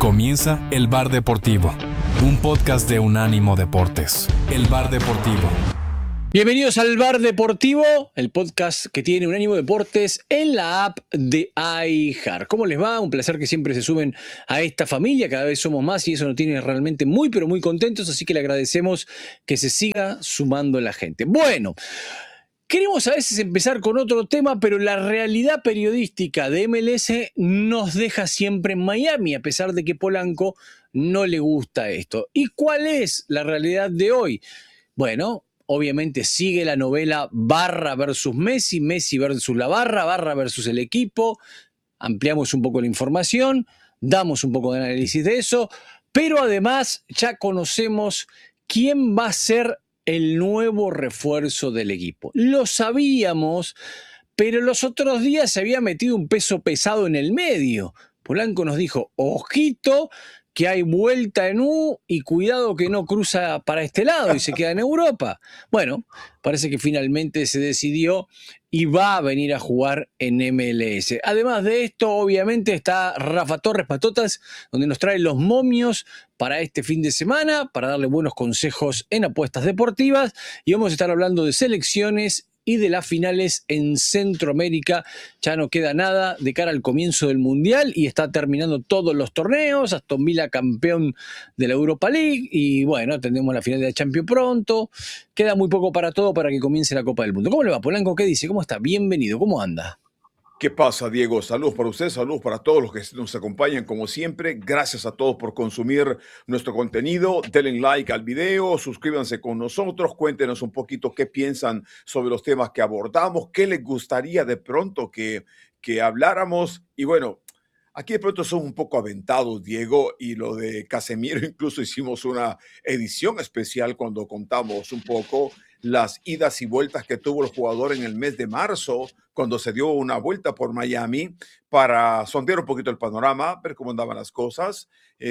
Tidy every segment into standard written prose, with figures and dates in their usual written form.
Comienza El Bar Deportivo, un podcast de Unánimo Deportes. El Bar Deportivo. Bienvenidos al Bar Deportivo, el podcast que tiene Unánimo Deportes en la app de iHeart. ¿Cómo les va? Un placer que siempre se sumen a esta familia, cada vez somos más y eso nos tiene realmente muy pero muy contentos, así que le agradecemos que se siga sumando la gente. Bueno, queremos a veces empezar con otro tema, pero la realidad periodística de MLS nos deja siempre en Miami, a pesar de que Polanco no le gusta esto. ¿Y cuál es la realidad de hoy? Bueno, obviamente sigue la novela Barra versus Messi, Messi versus la Barra, Barra versus el equipo. Ampliamos un poco la información, damos un poco de análisis de eso, pero además ya conocemos quién va a ser el nuevo refuerzo del equipo. Lo sabíamos, pero los otros días se había metido un peso pesado en el medio. Polanco nos dijo, ojito, que hay vuelta en U y cuidado que no cruza para este lado y se queda en Europa. Bueno, parece que finalmente se decidió y va a venir a jugar en MLS. Además de esto, obviamente está Rafa Torres Patotas, donde nos trae los momios para este fin de semana, para darle buenos consejos en apuestas deportivas, y vamos a estar hablando de selecciones y de las finales en Centroamérica. Ya no queda nada de cara al comienzo del Mundial y está terminando todos los torneos. Aston Villa campeón de la Europa League y bueno, tendremos la final de la Champions pronto. Queda muy poco para todo para que comience la Copa del Mundo. ¿Cómo le va, Polanco? ¿Qué dice? ¿Cómo está? Bienvenido. ¿Cómo anda? ¿Qué pasa, Diego? Saludos para usted, saludos para todos los que nos acompañan como siempre. Gracias a todos por consumir nuestro contenido. Denle like al video, suscríbanse con nosotros, cuéntenos un poquito qué piensan sobre los temas que abordamos, qué les gustaría de pronto que habláramos. Y bueno, aquí de pronto somos un poco aventados, Diego, y lo de Casemiro, incluso hicimos una edición especial cuando contamos un poco las idas y vueltas que tuvo el jugador en el mes de marzo, cuando se dio una vuelta por Miami para sondear un poquito el panorama, ver cómo andaban las cosas,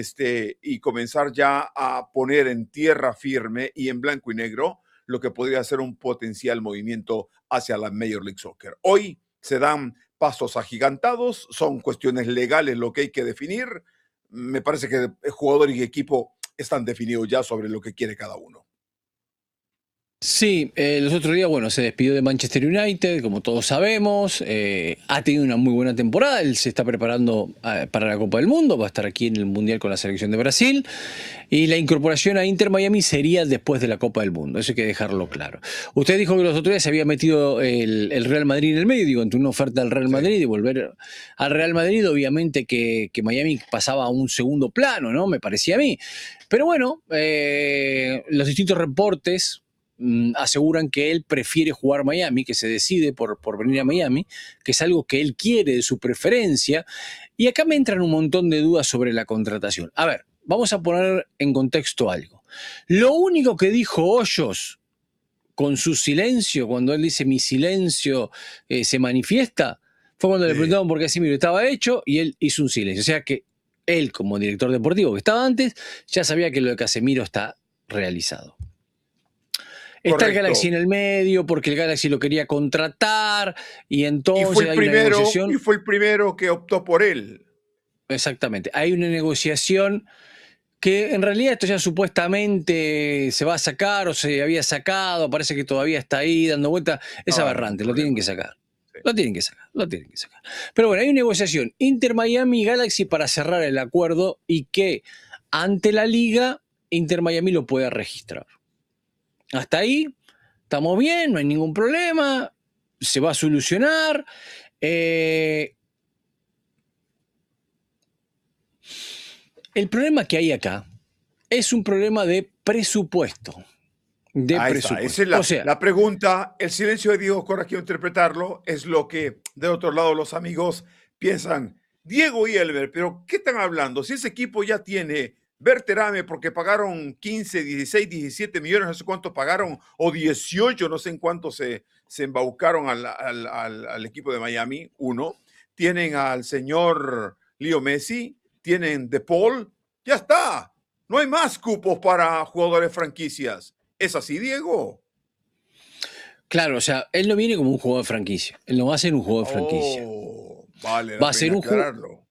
y comenzar ya a poner en tierra firme y en blanco y negro lo que podría ser un potencial movimiento hacia la Major League Soccer. Hoy se dan pasos agigantados, son cuestiones legales lo que hay que definir. Me parece que el jugador y equipo están definidos ya sobre lo que quiere cada uno. Sí, los otros días, bueno, se despidió de Manchester United, como todos sabemos, ha tenido una muy buena temporada, él se está preparando para la Copa del Mundo, va a estar aquí en el Mundial con la selección de Brasil, y la incorporación a Inter Miami sería después de la Copa del Mundo, eso hay que dejarlo claro. Usted dijo que los otros días se había metido el Real Madrid en el medio, digo, ante una oferta del Real Madrid y volver al Real Madrid, obviamente que Miami pasaba a un segundo plano, ¿no? Me parecía a mí. Pero bueno, los distintos reportes aseguran que él prefiere jugar Miami, que se decide por venir a Miami, que es algo que él quiere, de su preferencia, y acá me entran un montón de dudas sobre la contratación. A ver, vamos a poner en contexto algo. Lo único que dijo Hoyos con su silencio, cuando él dice mi silencio se manifiesta, fue cuando le preguntaron por qué Casemiro estaba hecho y él hizo un silencio. O sea que él, como director deportivo que estaba antes, ya sabía que lo de Casemiro está realizado. Está Correcto. el Galaxy en el medio porque el Galaxy lo quería contratar y entonces Y fue hay una negociación. y fue el primero que optó por él. Exactamente, hay una negociación que en realidad esto ya supuestamente se va a sacar o se había sacado, parece que todavía está ahí dando vuelta. Es aberrante, lo tienen que sacar. Sí. Lo tienen que sacar. Pero bueno, hay una negociación Inter Miami y Galaxy para cerrar el acuerdo y que ante la liga Inter Miami lo pueda registrar. Hasta ahí estamos bien, no hay ningún problema, se va a solucionar. El problema que hay acá es un problema de presupuesto. Ahí está. Esa es la pregunta. El silencio de Diego Corra, quiero interpretarlo, es lo que de otro lado los amigos piensan. Diego y Elber, pero ¿qué están hablando? Si ese equipo ya tiene Berterame porque pagaron 15, 16, 17 millones, no sé cuánto pagaron, o 18, no sé en cuánto se embaucaron al equipo de Miami, uno. Tienen al señor Leo Messi, tienen De Paul, ya está. No hay más cupos para jugadores franquicias. ¿Es así, Diego? Claro, o sea, él no viene como un jugador de franquicia. Él no va a ser un jugador de franquicia. Vale, va a ser aclararlo.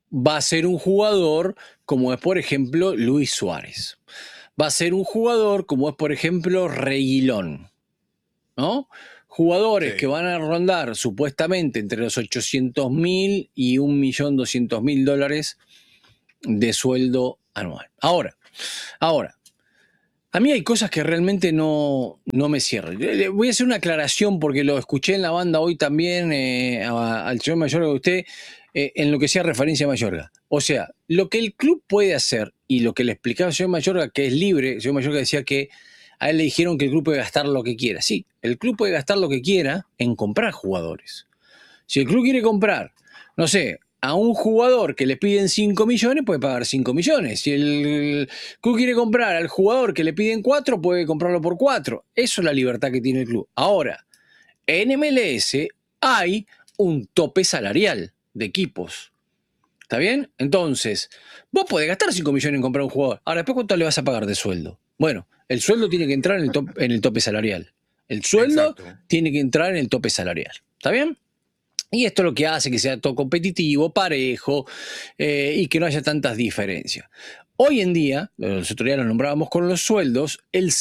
va a ser un jugador como es, por ejemplo, Luis Suárez. Va a ser un jugador como es, por ejemplo, Reguilón, ¿no? Jugadores que Sí, van a rondar supuestamente entre los 800.000 y $1.200.000 de sueldo anual. Ahora, a mí hay cosas que realmente no me cierran. Voy a hacer una aclaración porque lo escuché en la banda hoy también al señor Mayorga de usted en lo que sea referencia a Mayorga. O sea, lo que el club puede hacer y lo que le explicaba el señor Mayorga, que es libre, el señor Mayorga decía que a él le dijeron que el club puede gastar lo que quiera. Sí, el club puede gastar lo que quiera en comprar jugadores. Si el club quiere comprar, no sé, a un jugador que le piden 5 millones, puede pagar 5 millones. Si el club quiere comprar al jugador que le piden 4, puede comprarlo por 4. Eso es la libertad que tiene el club. Ahora, en MLS hay un tope salarial de equipos. ¿Está bien? Entonces, vos podés gastar 5 millones en comprar un jugador. Ahora, después, ¿cuánto le vas a pagar de sueldo? Bueno, el sueldo tiene que entrar en el tope salarial. El sueldo exacto. tiene que entrar en el tope salarial. ¿Está bien? Y esto es lo que hace que sea todo competitivo, parejo y que no haya tantas diferencias. Hoy en día, los otro día lo nombrábamos con los sueldos, el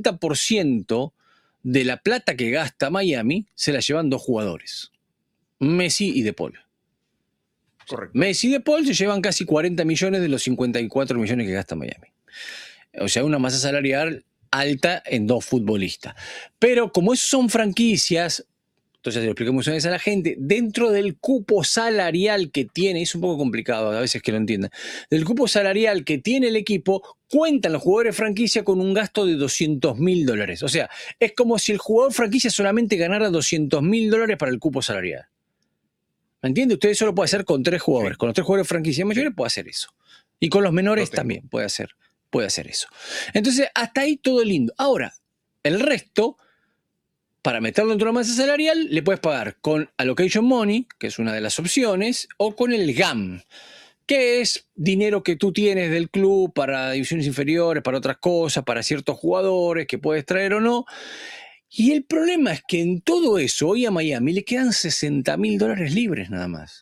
60% de la plata que gasta Miami se la llevan dos jugadores, Messi y De Paul. Correcto. Messi y De Paul se llevan casi 40 millones de los 54 millones que gasta Miami. O sea, una masa salarial alta en dos futbolistas. Pero como son franquicias, entonces lo expliqué muchas veces a la gente, dentro del cupo salarial que tiene, es un poco complicado a veces que lo entiendan, del cupo salarial que tiene el equipo, cuentan los jugadores franquicia con un gasto de $200.000. O sea, es como si el jugador franquicia solamente ganara $200.000 para el cupo salarial. ¿Me entiende? Usted eso lo puede hacer con 3 jugadores. Sí, Con los 3 jugadores franquicia mayores sí, puede hacer eso. Y con los lo menores tengo. también puede hacer eso. Entonces, hasta ahí todo lindo. Ahora, el resto, para meterlo dentro de la masa salarial, le puedes pagar con Allocation Money, que es una de las opciones, o con el GAM, que es dinero que tú tienes del club para divisiones inferiores, para otras cosas, para ciertos jugadores que puedes traer o no. Y el problema es que en todo eso, hoy a Miami le quedan $60.000 libres nada más.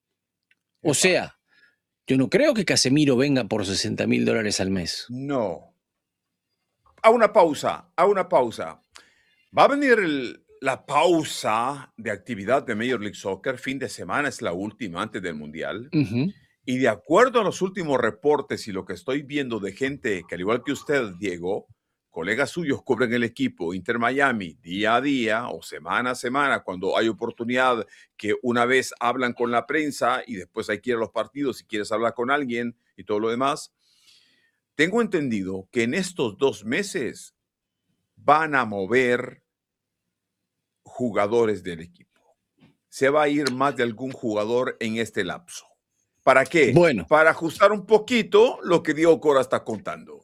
O Epa. sea, yo no creo que Casemiro venga por $60.000 al mes. No. A una pausa, a una pausa. Va a venir la pausa de actividad de Major League Soccer. Fin de semana es la última antes del Mundial. Ujú. Y de acuerdo a los últimos reportes y lo que estoy viendo de gente que, al igual que usted, Diego, colegas suyos cubren el equipo Inter Miami día a día o semana a semana, cuando hay oportunidad que una vez hablan con la prensa y después hay que ir a los partidos si quieres hablar con alguien y todo lo demás. Tengo entendido que en estos 2 meses van a mover jugadores del equipo. Se va a ir más de algún jugador en este lapso. ¿Para qué? Bueno, Para ajustar un poquito lo que Diego Cora está contando.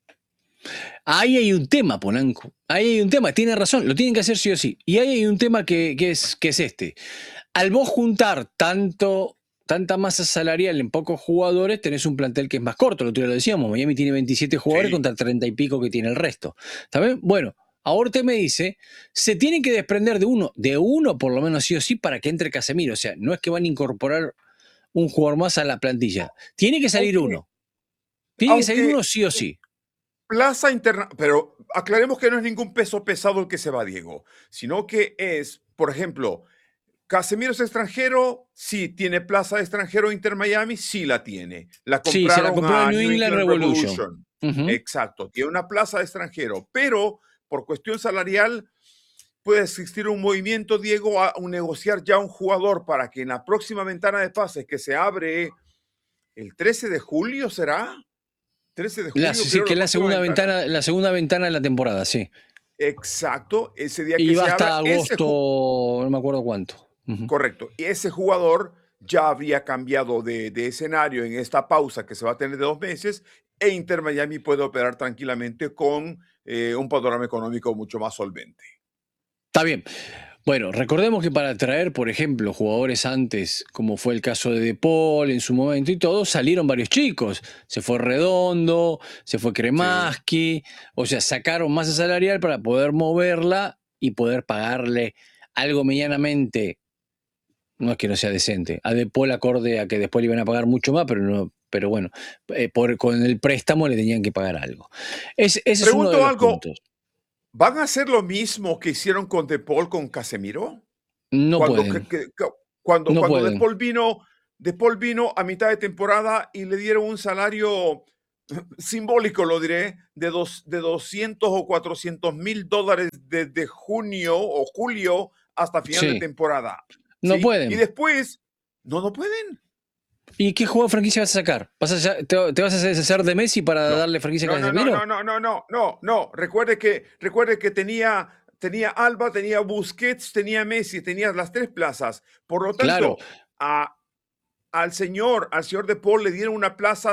ahí hay un tema, Polanco. Ahí hay un tema, tiene razón, lo tienen que hacer sí o sí. Y ahí hay un tema que es este. Al vos juntar tanta masa salarial en pocos jugadores, tenés un plantel que es más corto. Lo otro día lo decíamos, Miami tiene 27 jugadores Sí, contra 30 y pico que tiene el resto. ¿Está bien? Bueno, ahora usted me dice, se tienen que desprender de uno por lo menos sí o sí para que entre Casemiro. O sea, no es que van a incorporar un jugador más a la plantilla. Tiene que salir aunque, uno. Tiene que salir aunque uno sí o sí. plaza interna, pero aclaremos que no es ningún peso pesado el que se va, Diego, sino que es, por ejemplo, Casemiro es extranjero, sí. ¿Tiene plaza de extranjero Inter Miami? Sí la tiene. La Sí, se la compraron compró el a New New England England Revolution. Revolution. Ujú. Exacto, tiene una plaza de extranjero, pero por cuestión salarial puede existir un movimiento, Diego, a negociar ya un jugador para que en la próxima ventana de pases que se abre el 13 de julio, ¿será? 13 de julio, Sí, creo, que la es próxima ventana. la segunda ventana de la temporada, sí. Exacto, ese día que Y va se hasta abra, agosto, no me acuerdo cuánto. Ujú. correcto, y ese jugador ya habría cambiado de escenario en esta pausa que se va a tener de 2 meses e Inter Miami puede operar tranquilamente con un panorama económico mucho más solvente. Está bien. Bueno, recordemos que para traer, por ejemplo, jugadores antes, como fue el caso de Paul en su momento y todo, salieron varios chicos. Se fue Redondo, se fue Sí, Kremaski, o sea, sacaron masa salarial para poder moverla y poder pagarle algo medianamente no es que no sea decente. A De Paul acorde a que después le iban a pagar mucho más, pero bueno, con el préstamo le tenían que pagar algo. Ese es uno de Pregunto los algo, puntos. ¿van a hacer lo mismo que hicieron con De Paul con Casemiro? No Cuando, pueden, no cuando pueden. De Paul vino a mitad de temporada y le dieron un salario simbólico, lo diré, de 200 o 400 mil dólares desde junio o julio hasta final de Sí, temporada. no ¿Sí? Y pueden. después, no pueden. ¿Y qué juego de franquicia vas a sacar? ¿Te vas a deshacer de Messi para No, darle franquicia a no, no, no, Casemiro? no, no, no, no, no, no. Recuerde que tenía Alba, tenía Busquets, tenía Messi, tenía las tres plazas. Por lo Claro. tanto, al señor De Paul le dieron una plaza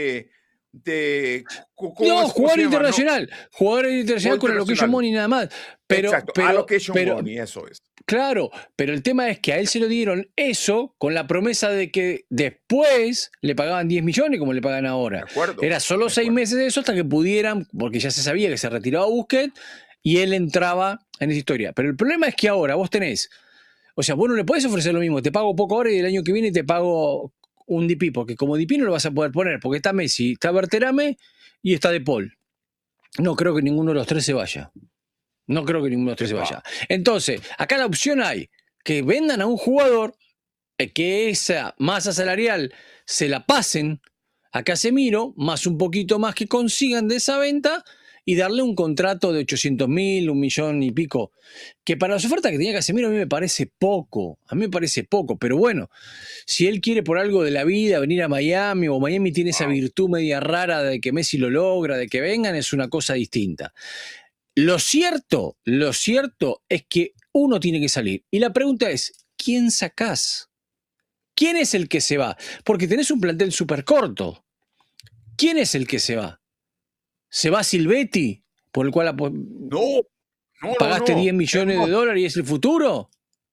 No, ¿cómo jugador se llama? No, internacional. Jugador internacional jugador con la location internacional. money nada más. Exacto, allocation money, eso es. Claro, pero el tema es que a él se lo dieron eso con la promesa de que después le pagaban 10 millones como le pagan ahora. De acuerdo, Era solo de 6 acuerdo. meses de eso hasta que pudieran, porque ya se sabía que se retiraba Busquets y él entraba en esa historia. Pero el problema es que ahora vos tenés, o sea, vos no le podés ofrecer lo mismo, te pago poco ahora y el año que viene te pago un DP, porque como DP no lo vas a poder poner, porque está Messi, está Berterame y está De Paul. No creo que ninguno de los tres se vaya. No creo que ninguno de los tres se vaya. Entonces, acá la opción hay que vendan a un jugador, que esa masa salarial se la pasen a Casemiro, más un poquito más que consigan de esa venta y darle un contrato de 800.000, 1 millón y pico, que para las ofertas que tenía Casemiro a mí me parece poco, pero bueno, si él quiere por algo de la vida venir a Miami, o Miami tiene esa Wow. virtud media rara de que Messi lo logra, de que vengan, es una cosa distinta. Lo cierto es que uno tiene que salir. Y la pregunta es, ¿quién sacás? ¿Quién es el que se va? Porque tenés un plantel súper corto. ¿Quién es el que se va? ¿Se va Silvetti, por el cual No, pagaste 10 Es millones de más, dólares y es el futuro?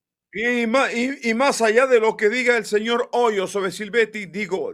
y más allá de lo que diga el señor Hoyo sobre Silvetti,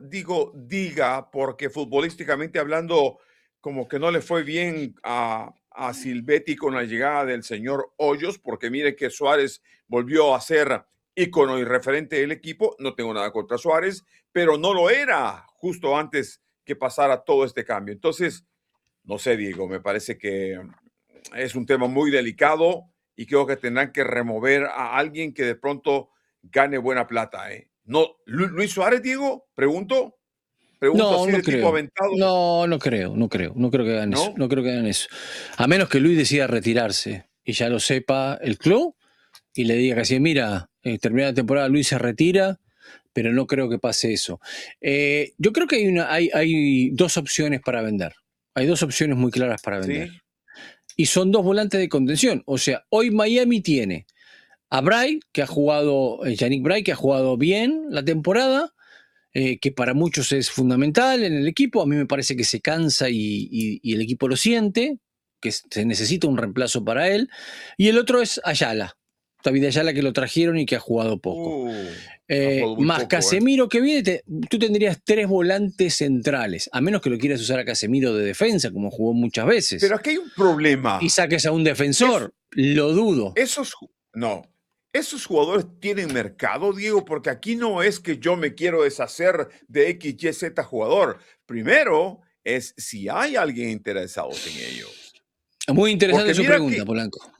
diga, porque futbolísticamente hablando, como que no le fue bien a Silvetti con la llegada del señor Hoyos, porque mire que Suárez volvió a ser ícono y referente del equipo. No tengo nada contra Suárez, pero no lo era justo antes que pasara todo este cambio. Entonces, no sé, Diego, me parece que es un tema muy delicado y creo que tendrán que remover a alguien que de pronto gane buena plata. No, Luis Suárez, Diego, pregunto No, así no de tipo creo. aventado, No creo que hagan eso. ¿no? No creo que hagan eso. A menos que Luis decida retirarse y ya lo sepa el club y le diga que así, mira, terminada la temporada Luis se retira, pero no creo que pase eso. Yo creo que hay dos opciones para vender. Hay dos opciones muy claras para vender. Sí, Y son dos volantes de contención. O sea, hoy Miami tiene a Bray, que ha jugado, Yannick Bray, que ha jugado bien la temporada, que para muchos es fundamental en el equipo. A mí me parece que se cansa y el equipo lo siente, que se necesita un reemplazo para él. Y el otro es Ayala, David Ayala, que lo trajeron y que ha jugado poco. ha jugado muy Más poco, Casemiro que viene, tú tendrías tres volantes centrales, a menos que lo quieras usar a Casemiro de defensa, como jugó muchas veces, Pero aquí hay un problema. y saques a un Es, defensor. Lo dudo. no, esos jugadores tienen mercado, Diego, porque aquí no es que yo me quiero deshacer de X, Y, Z jugador. Primero es si hay alguien interesado en ellos. Muy interesante Porque su mira pregunta, que Polanco.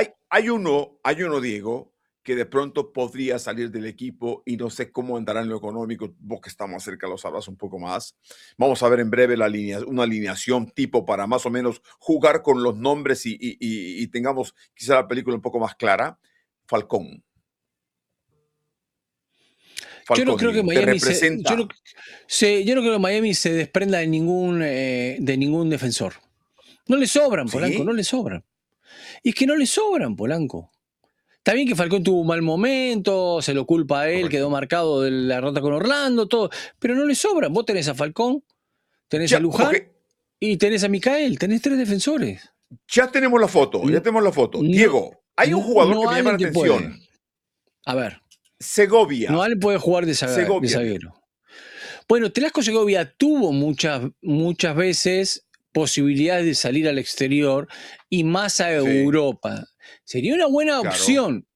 hay uno, Diego, que de pronto podría salir del equipo y no sé cómo andará en lo económico. Vos que estamos cerca lo sabrás un poco más. Vamos a ver en breve una alineación tipo para más o menos jugar con los nombres y tengamos quizá la película un poco más clara. Falcón. Yo no Falcón, creo que Diego, te Miami representa. yo no creo que Miami se desprenda de ningún defensor. No le sobran, Polanco, no ¿Sí? le sobran. Y es que no le sobran, Polanco. Está bien que Falcón tuvo un mal momento, se lo culpa a él, quedó Correcto. marcado de la derrota con Orlando, todo, pero no le sobran. Vos tenés a Falcón, tenés a Ya, ok, Luján y tenés a Micael, tenés tres defensores. ya tenemos la foto, ya N- tenemos la foto. No, Diego, hay un jugador que no me llama la Allen te puede. atención. A ver, no Segovia. Allen puede jugar de Segovia, Diego. zaguero. Bueno, Telasco Segovia tuvo muchas veces posibilidades de salir al exterior y más a Sí, Europa. Sería una buena claro. opción,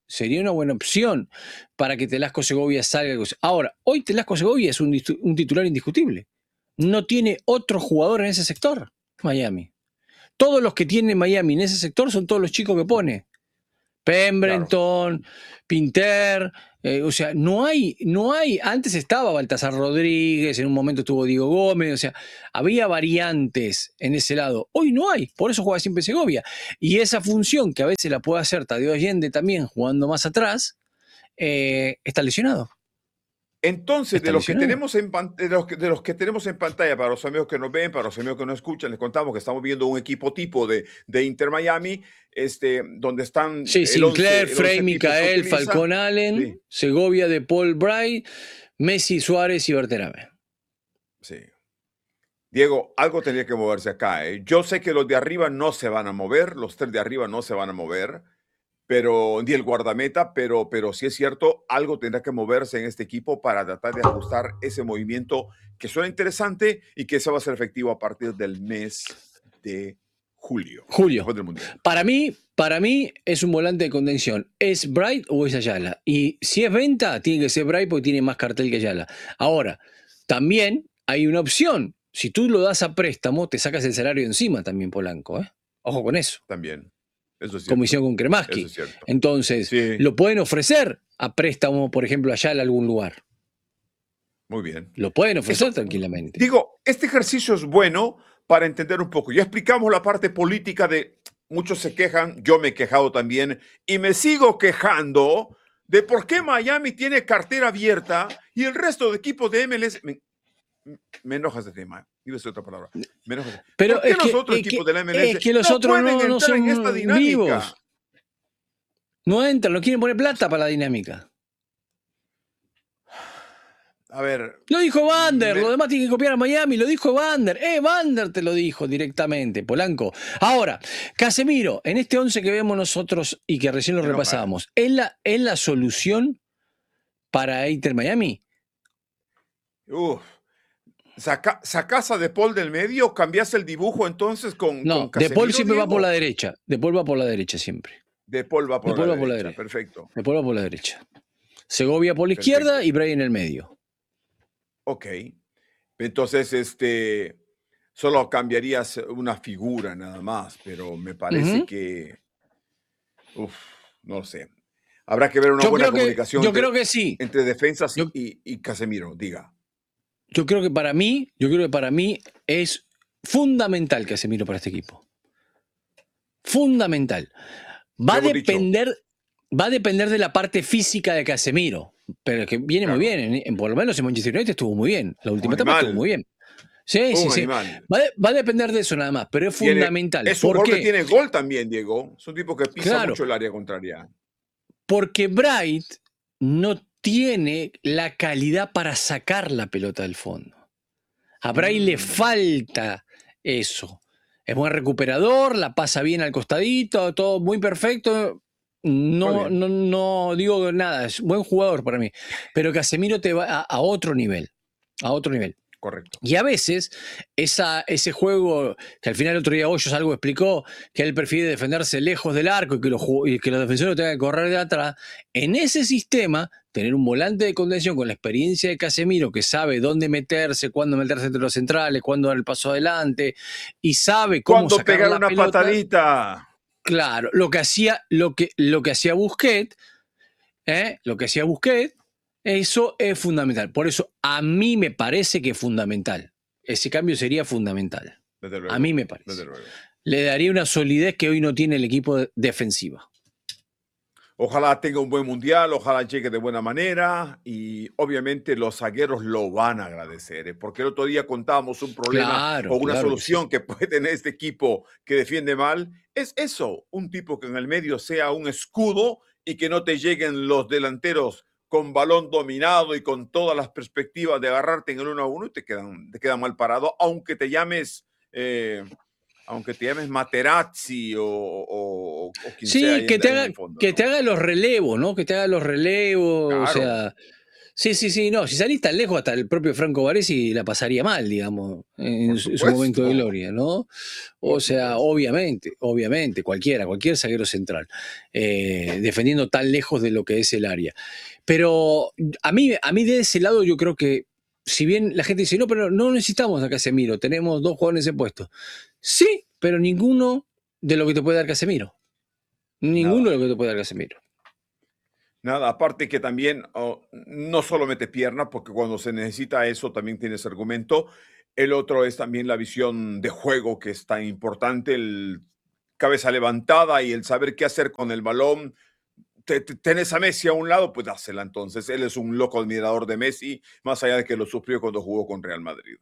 sería una buena opción para que Telasco Segovia salga. Ahora, hoy Telasco Segovia es un titular indiscutible. No tiene otro jugador en ese sector, Miami. Todos los que tiene Miami en ese sector son todos los chicos que pone. Pembrenton, claro. Pinter, o sea, no hay, antes estaba Baltasar Rodríguez, en un momento estuvo Diego Gómez, o sea, había variantes en ese lado. Hoy no hay, por eso juega siempre Segovia. Y esa función que a veces la puede hacer Tadeo Allende también jugando más atrás, está lesionado. Entonces, de los que tenemos en pantalla, para los amigos que nos ven, para los amigos que nos escuchan, les contamos que estamos viendo un equipo tipo de Inter Miami, donde están Sinclair, Frey, Micael, Falcón Allen, Segovia, De Paul, Bright, Messi, Suárez y Berterame. Sí. Diego, algo tenía que moverse acá. Yo sé que los de arriba no se van a mover, los 3 de arriba no se van a mover, pero ni el guardameta, pero sí es cierto, algo tendrá que moverse en este equipo para tratar de ajustar ese movimiento que suena interesante y que se va a ser efectivo a partir del mes de julio. Después del Mundial. Para mí es un volante de contención. ¿Es Bright o es Ayala? Y si es venta, tiene que ser Bright porque tiene más cartel que Ayala. Ahora, también hay una opción. Si tú lo das a préstamo, te sacas el salario encima también, Polanco. Ojo con eso. También. Eso es como hicieron con Kremaski. Eso es entonces, lo pueden ofrecer a préstamo, por ejemplo, allá en algún lugar. Muy bien. Lo pueden ofrecer tranquilamente. Digo, este ejercicio es bueno para entender un poco. Ya explicamos la parte política de muchos se quejan, yo me he quejado también, y me sigo quejando de por qué Miami tiene cartera abierta y el resto de equipos de MLS... Me enoja ese tema. Iba a decir otra palabra. Me enoja. Pero ¿por qué los otros equipos de la MLS es que los no otros pueden entrar no son en esta dinámica? Vivos. No entran, no quieren poner plata para la dinámica. A ver. Lo dijo Vander, lo demás tiene que copiar a Miami, lo dijo Vander. Vander te lo dijo directamente, Polanco. Ahora, Casemiro, en este 11 que vemos nosotros y que recién lo repasábamos, ¿es la solución para Inter Miami? ¿Sacás a De Paul del medio? ¿Cambias el dibujo entonces con No, Casemiro, De Paul siempre Diego? va por la derecha. De Paul va por la derecha siempre. De Paul va por la derecha. Perfecto. De Paul va por la derecha. Segovia por la izquierda y Bray en el medio. Ok. Entonces, solo cambiarías una figura nada más, pero me parece que... no lo sé. Habrá que ver una buena comunicación creo que sí. entre defensas y Casemiro, diga. Yo creo que para mí es fundamental Casemiro para este equipo. Fundamental. Va a depender de la parte física de Casemiro, pero que viene muy bien. Por lo menos en Manchester United estuvo muy bien. La última etapa estuvo muy bien. Sí. Va a depender de eso nada más, pero es fundamental. Es un gol que tiene gol también, Diego. Es un tipo que pisa mucho el área contraria. Porque Bright no tiene la calidad para sacar la pelota del fondo. A Bright le falta eso. Es buen recuperador, la pasa bien al costadito, todo muy perfecto. No digo nada, es buen jugador para mí. Pero Casemiro te va a otro nivel. A otro nivel. Correcto. Y a veces ese juego, que al final el otro día Hoyos algo explicó, que él prefiere defenderse lejos del arco y que los defensores tengan que correr de atrás, en ese sistema, tener un volante de contención con la experiencia de Casemiro, que sabe dónde meterse, cuándo meterse entre los centrales, cuándo dar el paso adelante, y sabe cómo sacar pegar la una pelota. Patadita. Claro, lo que hacía Busquets, eso es fundamental. Por eso a mí me parece que es fundamental. Ese cambio sería fundamental. Desde luego, a mí me parece. desde luego. Le daría una solidez que hoy no tiene el equipo defensiva. Ojalá tenga un buen mundial, ojalá llegue de buena manera y obviamente los zagueros lo van a agradecer, porque el otro día contábamos un problema o una solución que puede tener este equipo que defiende mal. Es eso, un tipo que en el medio sea un escudo y que no te lleguen los delanteros con balón dominado y con todas las perspectivas de agarrarte en el 1-1 y te quedan mal parado, aunque te llames Materazzi o quien sea. Sí, que te haga los relevos, ¿no? Que te haga los relevos, claro. O sea, Sí, no, si salís tan lejos hasta el propio Franco Baresi la pasaría mal, digamos, Por en su momento de supuesto, gloria, ¿no? O por sea, supuesto. obviamente, cualquier zaguero central, defendiendo tan lejos de lo que es el área. Pero a mí de ese lado yo creo que, si bien la gente dice, no, pero no necesitamos a Casemiro, tenemos 2 jugadores en ese puesto. Sí, pero ninguno de lo que te puede dar Casemiro. Ninguno de Nada. lo que te puede dar Casemiro. Nada, aparte que también no solo mete pierna, porque cuando se necesita eso también tienes argumento. El otro es también la visión de juego, que es tan importante, el cabeza levantada y el saber qué hacer con el balón. Tenés a Messi a un lado, pues dásela entonces. Él es un loco admirador de Messi, más allá de que lo sufrió cuando jugó con Real Madrid.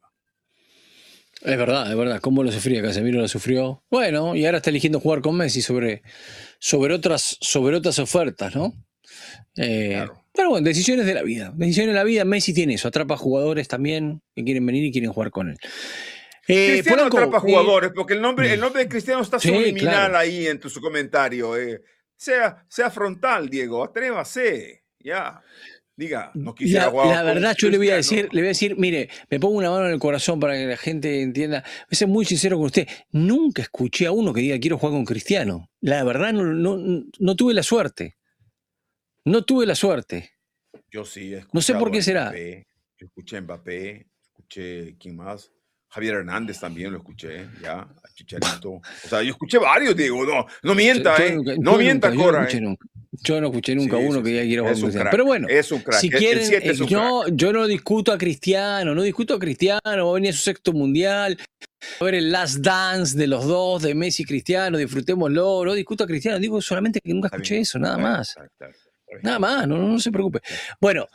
Es verdad, es verdad. ¿Cómo lo sufría? Casemiro lo sufrió. Bueno, y ahora está eligiendo jugar con Messi sobre otras ofertas, ¿no? Claro. Pero bueno, decisiones de la vida. Decisiones de la vida. Messi tiene eso. Atrapa jugadores también que quieren venir y quieren jugar con él. Cristiano Polanco, atrapa jugadores, porque el nombre de Cristiano está sí, subliminal claro. ahí en su comentario. Sea frontal, Diego, atrévase. Ya, diga, no quisiera jugar La con verdad, yo le voy a Cristiano. decir, mire, me pongo una mano en el corazón para que la gente entienda. Voy a ser muy sincero con usted. Nunca escuché a uno que diga quiero jugar con Cristiano. La verdad, no tuve la suerte. No tuve la suerte. Yo sí he No sé por escuchado a qué será. Mbappé, escuché a Mbappé, escuché, ¿quién más? Javier Hernández también lo escuché, ya, a Chicharito. O sea, yo escuché varios, Diego, no mienta, ¿eh? No mienta, Yo no Cora, escuché ¿eh? nunca. Yo no escuché nunca Sí, uno sí, que sí, diga quiero jugar es con un Cristiano. Pero crack, bueno, es un crack. si El quieren, 7 es un crack. yo no discuto a Cristiano, va a venir a su sexto mundial, a ver el Last Dance de los dos, de Messi y Cristiano, disfrutémoslo, no discuto a Cristiano, digo solamente que nunca Está escuché bien, eso, nada está bien, más. está bien, está bien, está bien, Nada más, no se preocupe. está bien. Bueno,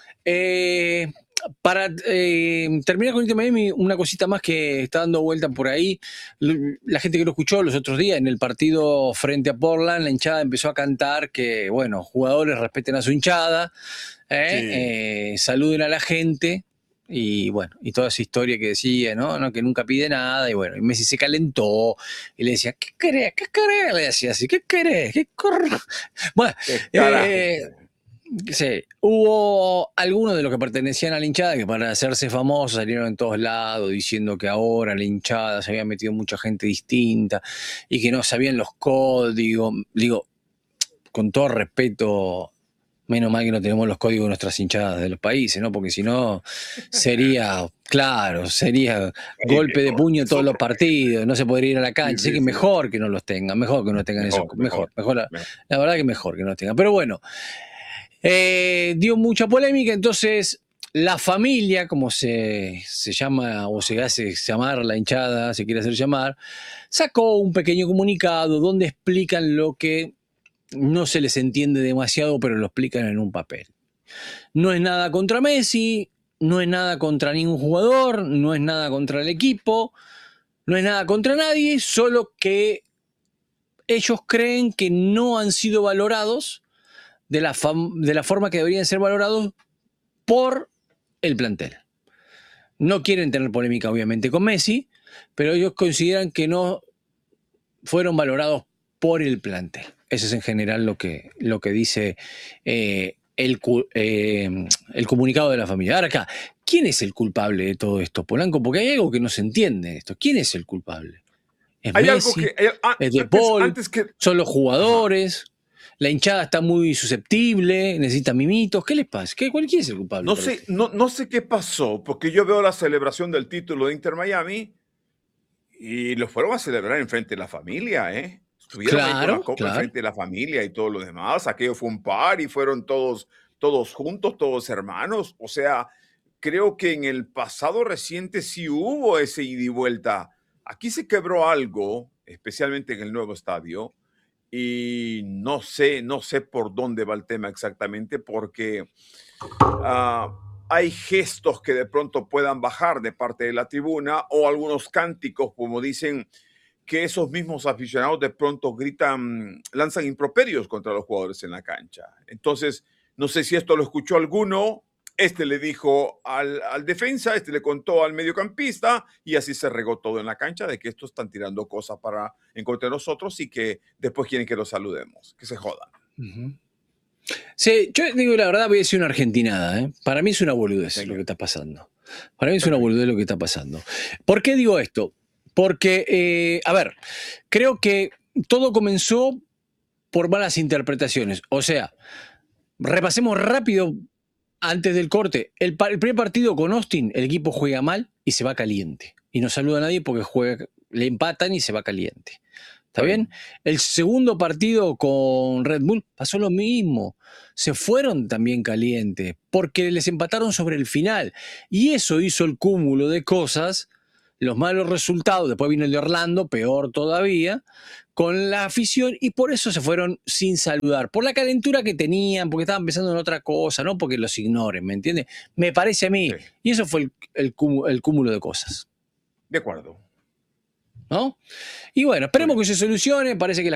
para terminar con Inter Miami, una cosita más que está dando vuelta por ahí. La gente que lo escuchó los otros días en el partido frente a Portland, la hinchada empezó a cantar que, bueno, jugadores respeten a su hinchada, Sí, saluden a la gente. Y bueno, y toda esa historia que decía, ¿no? Que nunca pide nada, y bueno, y Messi se calentó y le decía, ¿qué querés? ¿Qué querés? Le decía así, ¿qué querés? Bueno, qué carajo. eh, sí, hubo algunos de los que pertenecían a la hinchada que para hacerse famosos salieron en todos lados diciendo que ahora la hinchada se había metido mucha gente distinta y que no sabían los códigos. Digo, con todo respeto, menos mal que no tenemos los códigos de nuestras hinchadas de los países, ¿no? Porque si no, sería Sí, golpe de viejo, puño es todos los otro rollo. partidos, no se podría ir a la Sí, cancha, así sí, que sí. mejor que no los tengan, mejor que no tengan esos, Mejor, mejor, la, mejor. la verdad que mejor que no los tengan. Pero bueno, dio mucha polémica, entonces la familia, como se llama o se hace llamar la hinchada, se quiere hacer llamar, sacó un pequeño comunicado donde explican lo que no se les entiende demasiado, pero lo explican en un papel. No es nada contra Messi, no es nada contra ningún jugador, no es nada contra el equipo, no es nada contra nadie, solo que ellos creen que no han sido valorados de la forma que deberían ser valorados por el plantel. No quieren tener polémica, obviamente, con Messi, pero ellos consideran que no fueron valorados por el plantel. Eso es en general lo que dice el comunicado de la familia. Ahora acá, ¿quién es el culpable de todo esto, Polanco? Porque hay algo que no se entiende de esto. ¿Quién es el culpable? ¿Es Hay algo Messi? que, ¿Es De antes, Paul? antes que, ¿Son los ajá. jugadores? ¿La hinchada está muy susceptible? ¿Necesita mimitos? ¿Qué les pasa? ¿Quién es el culpable No para sé, usted? no sé qué pasó, porque yo veo la celebración del título de Inter Miami y lo fueron a celebrar enfrente de la familia, ¿eh? Estuvieron ahí con la Claro, copa claro. enfrente de la familia y todo lo demás. Aquello fue un par y fueron todos juntos, todos hermanos. O sea, creo que en el pasado reciente sí hubo ese ida y vuelta. Aquí se quebró algo, especialmente en el nuevo estadio, y no sé por dónde va el tema exactamente, porque ah, hay gestos que de pronto puedan bajar de parte de la tribuna o algunos cánticos, como dicen, que esos mismos aficionados de pronto gritan, lanzan improperios contra los jugadores en la cancha. Entonces, no sé si esto lo escuchó alguno, este le dijo al defensa, este le contó al mediocampista y así se regó todo en la cancha de que estos están tirando cosas para en contra de nosotros y que después quieren que los saludemos, que se jodan. Uh -huh. Sí, yo digo la verdad, voy a decir una argentinada, ¿eh? Para mí es una boludez Venga. lo que está pasando. Para mí es una Perfecto. boludez lo que está pasando. ¿Por qué digo esto? Porque, a ver, creo que todo comenzó por malas interpretaciones. O sea, repasemos rápido antes del corte. El primer partido con Austin, el equipo juega mal y se va caliente. Y no saluda a nadie porque le empatan y se va caliente. ¿Está bien? El segundo partido con Red Bull pasó lo mismo. Se fueron también calientes porque les empataron sobre el final. Y eso hizo el cúmulo de cosas, los malos resultados. Después vino el de Orlando, peor todavía, con la afición, y por eso se fueron sin saludar. Por la calentura que tenían, porque estaban pensando en otra cosa, no porque los ignoren, ¿me entiendes? Me parece a mí. Sí. Y eso fue el cúmulo de cosas. De acuerdo. ¿No? Y bueno, esperemos que se solucione. Parece que